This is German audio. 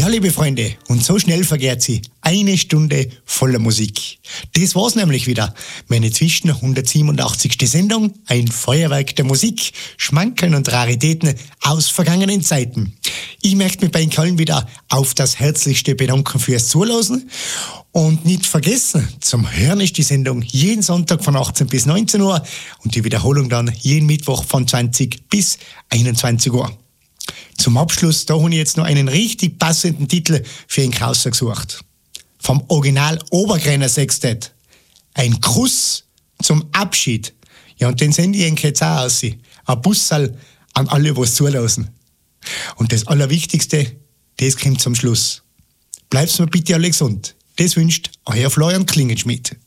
Ja, liebe Freunde, und so schnell vergeht sie. 1 Stunde voller Musik. Das war's nämlich wieder. Meine zwischen 187. Sendung, ein Feuerwerk der Musik, Schmankeln und Raritäten aus vergangenen Zeiten. Ich möchte mich bei Ihnen allen wieder auf das Herzlichste bedanken fürs Zuhören. Und nicht vergessen, zum Hören ist die Sendung jeden Sonntag von 18 bis 19 Uhr und die Wiederholung dann jeden Mittwoch von 20 bis 21 Uhr. Zum Abschluss, da habe ich jetzt noch einen richtig passenden Titel für ihn rausgesucht. Vom Original Oberkräner Sextett. Ein Kuss zum Abschied. Ja, und den sende ich Ihnen jetzt auch aus. Ein Bussal an alle, was zulassen. Und das Allerwichtigste, das kommt zum Schluss. Bleibt's mir bitte alle gesund. Das wünscht euer Florian Klingenschmidt.